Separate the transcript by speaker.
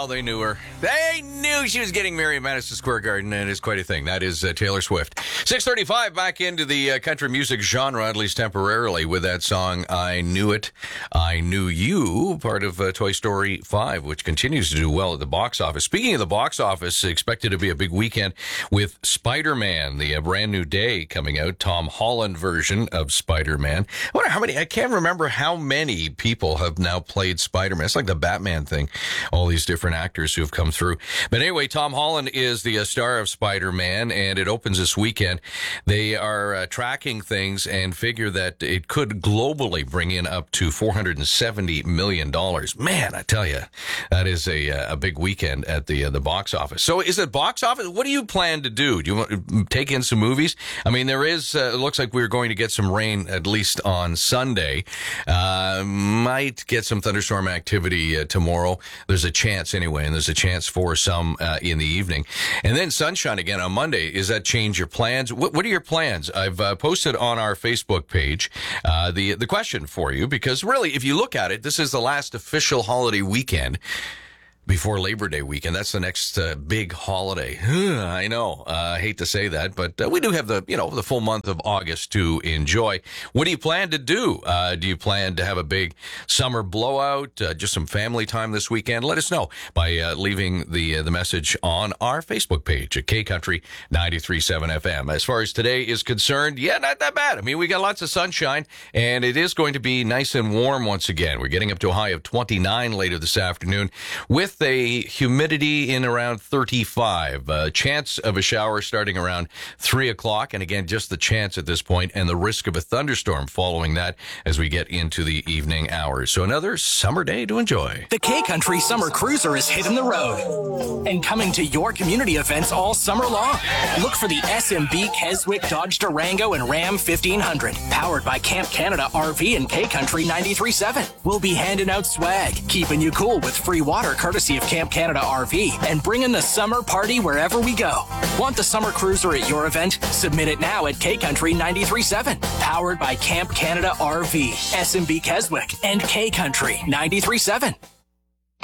Speaker 1: Oh, they knew her. They knew she was getting married at Madison Square Garden, and it's quite a thing. That is Taylor Swift. 6:35, back into the country music genre, at least temporarily, with that song, I Knew It, I Knew You, part of Toy Story 5, which continues to do well at the box office. Speaking of the box office, expected to be a big weekend with Spider-Man, the brand new day coming out, Tom Holland version of Spider-Man. I wonder how many, I can't remember how many people have now played Spider-Man. It's like the Batman thing, all these different actors who have come through. But anyway, Tom Holland is the star of Spider-Man, and it opens this weekend. They are tracking things and figure that it could globally bring in up to $470 million. Man, I tell you, that is a big weekend at the box office. So is it box office? What do you plan to do? Do you want to take in some movies? I mean, there is, it looks like we're going to get some rain at least on Sunday. Might get some thunderstorm activity tomorrow. There's a chance anyway, and there's a chance for some in the evening. And then sunshine again on Monday. Does that change your plans? What are your plans? I've posted on our Facebook page the question for you, because really, if you look at it, this is the last official holiday weekend before Labor Day weekend. That's the next big holiday. I know. I hate to say that, but we do have the full month of August to enjoy. What do you plan to do? Do you plan to have a big summer blowout? Just some family time this weekend? Let us know by leaving the message on our Facebook page at K Country 93.7 FM. As far as today is concerned, yeah, not that bad. I mean, we got lots of sunshine, and it is going to be nice and warm once again. We're getting up to a high of 29 later this afternoon, with a humidity in around 35. Chance of a shower starting around 3 o'clock. And again, just the chance at this point, and the risk of a thunderstorm following that as we get into the evening hours. So another summer day to enjoy.
Speaker 2: The K-Country Summer Cruiser is hitting the road and coming to your community events all summer long. Look for the SMB Keswick Dodge Durango and Ram 1500, powered by Camp Canada RV and K-Country 93.7. We'll be handing out swag, keeping you cool with free water courtesy of Camp Canada RV, and bringing the summer party wherever we go. Want the summer cruiser at your event? Submit it now at K-Country 93.7. Powered by Camp Canada RV, SMB Keswick, and K-Country 93.7.